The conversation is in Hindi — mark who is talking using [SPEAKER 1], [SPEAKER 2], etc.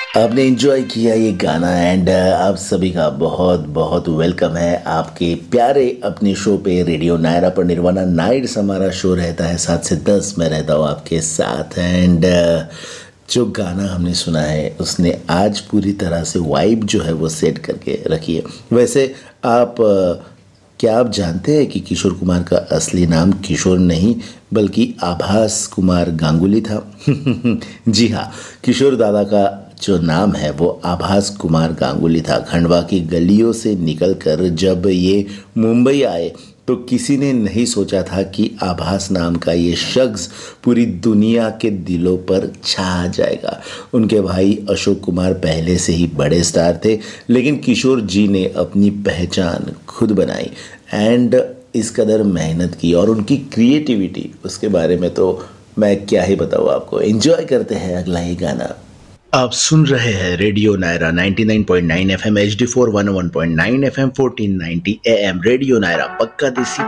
[SPEAKER 1] आपने एंजॉय किया ये गाना एंड आप सभी का बहुत बहुत वेलकम है आपके प्यारे अपने शो पे रेडियो नायरा पर। निर्वाणा नाइट्स हमारा शो रहता है 7 से 10, मैं रहता हूँ आपके साथ एंड जो गाना हमने सुना है उसने आज पूरी तरह से वाइब जो है वो सेट करके रखी है। वैसे आप क्या आप जानते हैं कि किशोर कुमार का असली नाम किशोर नहीं बल्कि आभास कुमार गांगुली था। जी हाँ, किशोर दादा का जो नाम है वो आभास कुमार गांगुली था। खंडवा की गलियों से निकलकर जब ये मुंबई आए तो किसी ने नहीं सोचा था कि आभास नाम का ये शख्स पूरी दुनिया के दिलों पर छा जाएगा। उनके भाई अशोक कुमार पहले से ही बड़े स्टार थे, लेकिन किशोर जी ने अपनी पहचान खुद बनाई एंड इस कदर मेहनत की और उनकी क्रिएटिविटी, उसके बारे में तो मैं क्या ही बताऊँ आपको। एंजॉय करते हैं अगला ही गाना। आप सुन रहे हैं radio Naira 99.9 FM HD4 101.9 FM 1490 AM। Radio Naira पक्का देसी